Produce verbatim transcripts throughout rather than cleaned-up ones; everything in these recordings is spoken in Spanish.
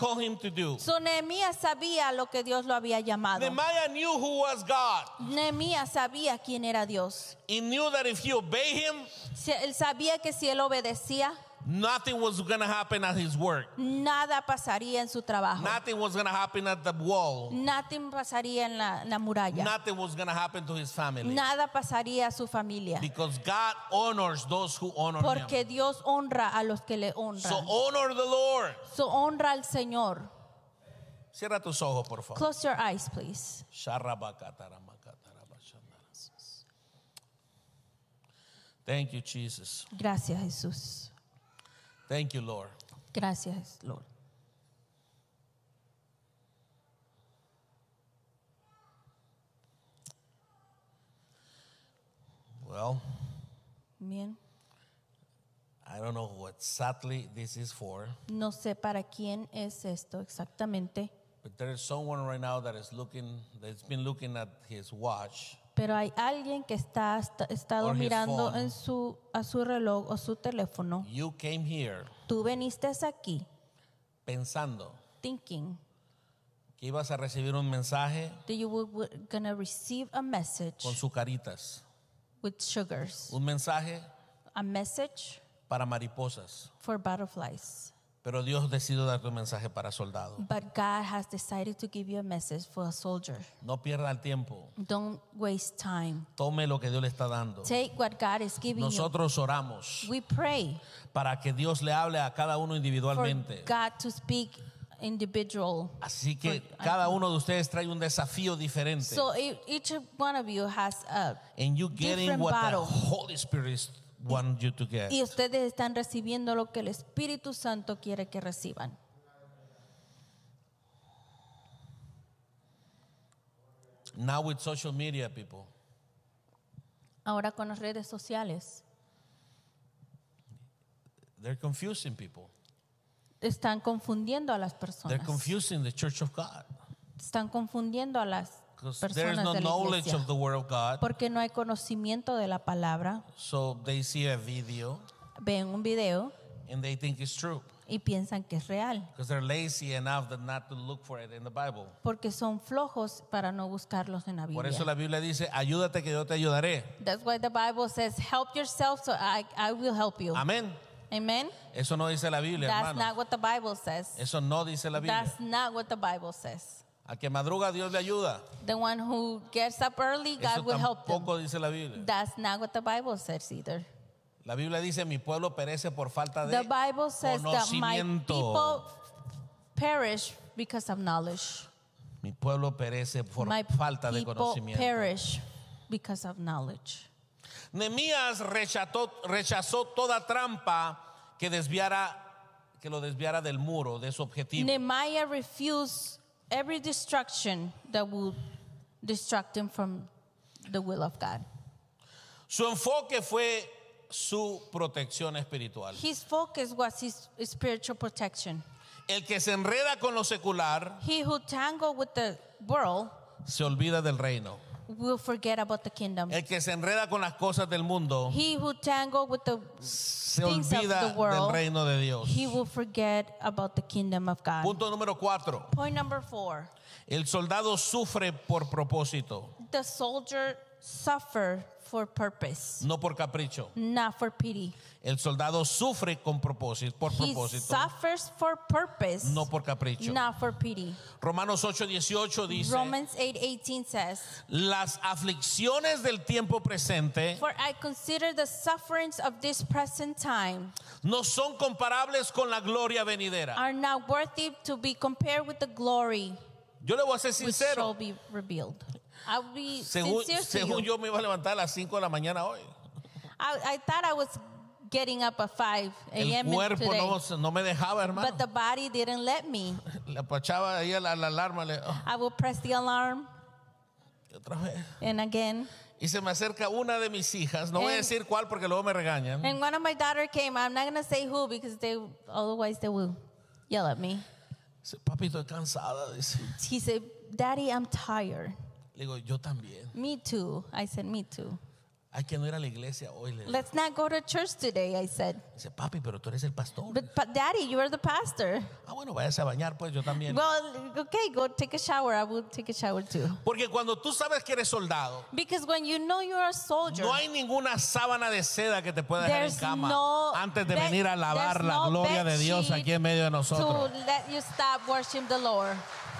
called him to do. So Nehemías sabía lo que Dios lo había llamado. Nehemiah knew who was God. Nehemías sabía quién era Dios. He knew that if he obeyed him, Si- Él sabía que si él obedecía, nothing was going to happen at his work. nada pasaría en su trabajo. Nothing was going to happen at the wall. Nada pasaría en la, la muralla. Nothing was going to happen to his family. Nada pasaría a su familia. Because God honors those who honor him. Porque Dios honra a los que le So honran. honor the Lord. So honra al Señor. Cierra tus ojos, por favor. Close your eyes, please. Thank you, Jesus. Gracias, Jesús. Thank you, Lord. Gracias, Lord. Well, Bien. I don't know what exactly this is for, No sé para quién es esto exactamente, but there is someone right now that is looking, that's been looking at his watch, pero hay alguien que está ha estado Or his mirando phone. en su a su reloj o su teléfono. you came here Tú viniste aquí pensando thinking que ibas a recibir un mensaje that you were, were gonna receive a message con sucaritas, with sugars, un mensaje a message para mariposas, for butterflies. pero Dios decidió darte un mensaje para soldado. But God has decided to give you a message for a soldier. No pierda el tiempo, Don't waste time. tome lo que Dios le está dando. Take what God is giving Nosotros oramos you. We pray para que Dios le hable a cada uno for individualmente. God to speak individual. Así que For- cada uno de ustedes trae un desafío diferente. So e- each one of you has a And you getting different what battle. the Holy Spirit is- want you to get. Y ustedes están recibiendo lo que el Espíritu Santo quiere que reciban. Now with social media, people, Ahora con las redes sociales they're confusing people. están confundiendo a las They're personas. confusing the church of God. Están confundiendo a las Because there's personas no de la knowledge iglesia. of the Word of God. Porque no hay conocimiento de la palabra. So they see a video Ven un video and they think it's true. y piensan que es real. Because they're lazy enough that not to look for it in the Bible. Porque son flojos para no buscarlos en la Por eso Biblia. la Biblia dice, ayúdate que yo te ayudaré. That's why the Bible says, help yourself so I, I will help you. Amén. Amen? Eso no dice la Biblia, That's hermano. not what the Bible says. Eso no dice la Biblia. That's not what the Bible says. Al que madruga, Dios le ayuda. The one who gets up early, God Eso will help them. tampoco dice la Biblia. That's not what the Bible says either. La Biblia dice, mi pueblo perece por falta de The Bible says that my conocimiento. people perish because of knowledge. Mi pueblo perece por My falta de people conocimiento. perish because of knowledge. Nehemías rechazó, rechazó toda trampa que desviara, que lo desviara del muro, de su objetivo. Nehemiah refused every distraction that would distract him from the will of God. Su enfoque fue su protección espiritual. His focus was his spiritual protection. El que se enreda con lo secular He who tangled with the world se olvida del reino. will forget about the kingdom. El que se enreda con las cosas del mundo He who tangled with the se things of olvida the world, del reino de Dios. he will forget about the kingdom of God. Punto número cuatro. Point number four. El soldado sufre por propósito, The soldier suffer for purpose, no por capricho. not for pity. El soldado sufre con propósito, por He propósito, suffers for purpose, no por capricho. not for pity. Romanos ocho dieciocho dice, Romans eight eighteen says, las aflicciones del tiempo presente for I consider the sufferings of this present time no son comparables con la gloria venidera. are not worthy to be compared with the glory Yo le voy a ser which shall sincero. be revealed. I'll be Según, sincere to según you. yo me iba a levantar a las cinco de la mañana hoy. I, I thought I was getting up at five El a.m. cuerpo today, no, no me dejaba, hermano. but the body didn't let me. Le apachaba ahí a la, la alarma. Le, oh, I will press the alarm y otra vez. and again. Y se me acerca una de mis hijas. No voy a And- decir cuál porque luego me regañan. And one of my daughter came. I'm not gonna say who because they otherwise they will yell at me. Dice, papi, estoy cansada. Dice. He said, "Daddy, I'm tired." Le digo, yo también. Me too. I said, "Me too." Hay que no ir a la iglesia hoy. Le digo. Let's not go to church today, I said. Dice, papi, pero tú eres el pastor. But, but Daddy, you are the pastor. Ah, bueno, váyase a bañar, pues yo también. Well, okay, go take a shower. I will take a shower too. Porque cuando tú sabes que eres soldado, Because when you know you're a soldier, no hay ninguna sábana de seda que te pueda dejar en there's cama no antes de bed- venir a alabar there's la no gloria de bed Dios sheet aquí en medio de nosotros. to let you stop worshiping the Lord.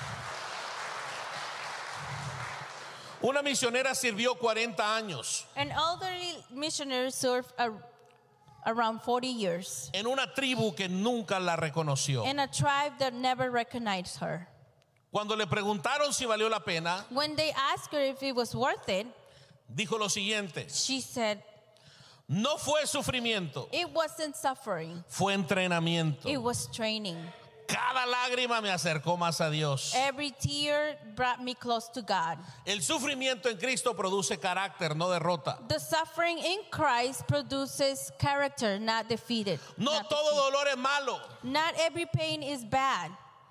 Una misionera sirvió cuarenta años An elderly missionary served a, around forty years en una tribu que nunca la reconoció. in a tribe that never recognized her. Cuando le preguntaron si valió la pena, When they asked her if it was worth it, dijo lo siguiente: she said, no fue sufrimiento, it wasn't suffering, fue entrenamiento. it was training. Cada lágrima me acercó más a Dios. Every tear brought me close to God. El sufrimiento en Cristo produce carácter, no derrota. The suffering in Christ produces character, not defeated. No not, todo defeat. dolor es malo. Not every pain is bad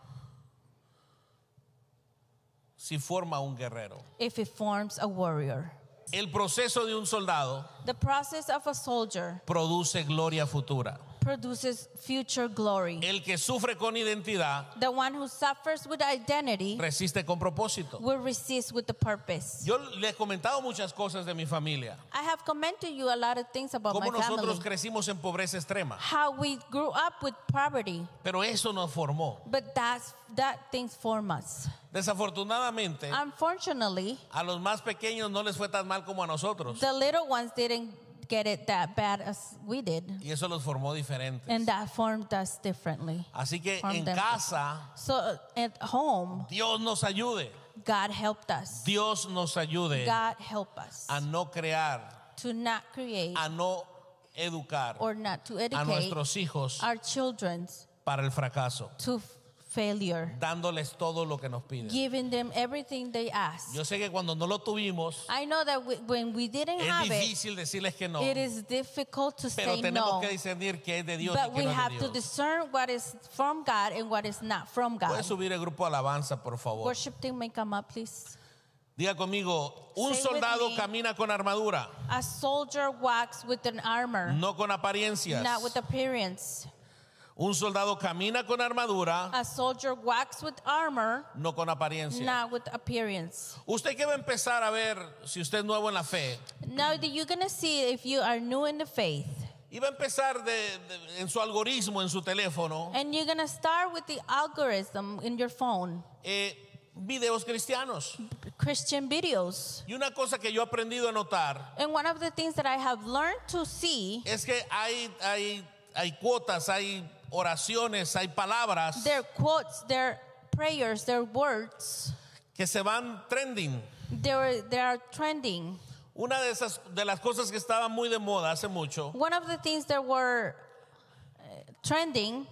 Si forma un guerrero. if it forms a warrior. El proceso de un soldado The process of a soldier produce gloria futura. produces future glory. El que sufre con identidad The one who suffers with identity resiste con propósito. will resist with the purpose. Yo le he comentado muchas cosas de mi familia. I have commented you a lot of things about Cómo my nosotros family. crecimos en pobreza extrema. How we grew up with poverty, Pero eso nos formó. but that's, that things form us. Desafortunadamente, Unfortunately, a los más pequeños no les fue tan mal como a nosotros. the little ones didn't get it that bad as we did, Y eso los formó diferentes. and that formed us differently. Así que Formed en them. casa, So at home, Dios nos ayude. God helped us. Dios nos ayude God helped us a no crear, to not create a no educar or not to a educate nuestros hijos our children para el fracaso, to f- failure, dándoles todo lo que nos piden. giving them everything they ask. Yo sé que cuando no lo tuvimos, I know that we, when we didn't es have it, difícil decirles que no, it is difficult to pero say tenemos no. que discernir qué es de Dios y But qué we no es have de to Dios. discern what is from God and what is not from God. Puedes subir el grupo alabanza, por favor. Worship team, may come up, please. Diga conmigo, un Say with soldado me. camina con armadura, A soldier walks with an armor, no con apariencias. not with appearance. Un soldado camina con armadura, A soldier walks with armor, no con apariencia. not with appearance. Usted que va a empezar a ver si usted es nuevo en la fe, Now that you're gonna see if you are new in the faith, y va a empezar de, de- en su algoritmo, en su teléfono, and you're gonna start with the algorithm in your phone, eh, videos cristianos. Christian videos. Y una cosa que yo he aprendido a notar And one of the things that I have learned to see, es que hay, hay, hay cuotas, hay oraciones, hay palabras their quotes, their prayers, their words, que se van trending. they're, they are trending. Una de esas de las cosas que estaba muy de moda hace mucho One of the things that were uh, trending,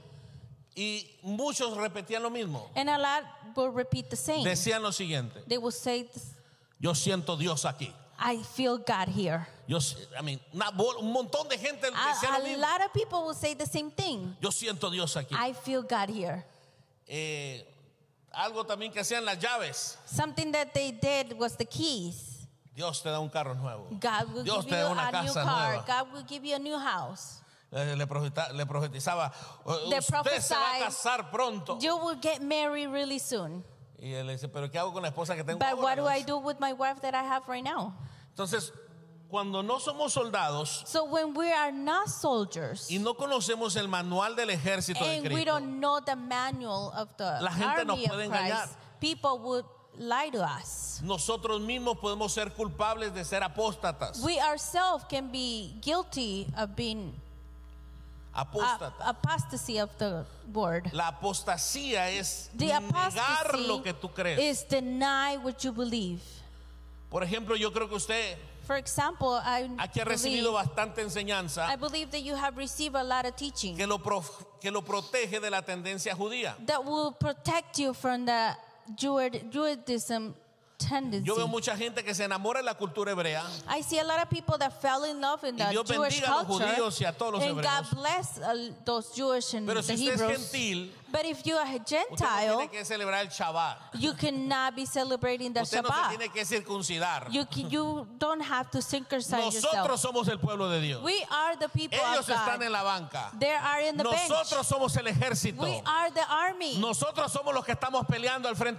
y muchos repetían lo mismo. and a lot will repeat the same. Decían lo siguiente: They will say, this, yo siento Dios aquí. I feel God here. Yo, I mean, una bol- un montón de gente decía A, lo a mismo. lot of people will say the same thing. Yo siento Dios aquí. I feel God here. Eh, algo también que hacían las llaves. Something that they did was the keys. Dios te da un carro nuevo. God will Dios give te you da una a new casa car. nueva. God will give you a new house. Eh, Le, profeta- le profetizaba, They usted se va a prophesied, casar pronto. You will get married really soon. Y él le dice, pero ¿qué hago con la esposa que tengo But ahora? what do I do with my wife that I have right now? Entonces, cuando no somos soldados So when we are not soldiers y no conocemos el manual del ejército de and we Cristo, don't know the manual of the La gente nos army of puede engañar. Christ, people would lie to us. nosotros mismos podemos ser culpables de ser apóstatas. We ourselves can be guilty of being a- Apóstata. apostasy of the word. La apostasía es The negar apostasy lo que tú crees. is deny what you believe. Por ejemplo, yo creo que usted For example, I aquí ha believe, recibido bastante enseñanza I believe that you have received a lot of teaching que lo, pro- que lo protege de la tendencia judía. that will protect you from the Judaism tendency. Yo veo mucha gente que se enamora de la cultura hebrea. I see a lot of people that fell in love in Y the Dios Jewish bendiga a los culture, judíos y a todos los and God hebreos. bless uh, those Jewish and Pero si the usted es Hebrews. gentil, But if you are a usted no Gentile, tiene que celebrar el Shabbat. you cannot be celebrating the Usted no se Shabbat. tiene que circuncidar. You, can, you don't have to circumcise yourself. Nosotros somos el pueblo de Dios. We are the people Ellos of están God. en la banca. They are in the bench. Nosotros somos el ejército. We are the army. Nosotros somos los que estamos peleando al frente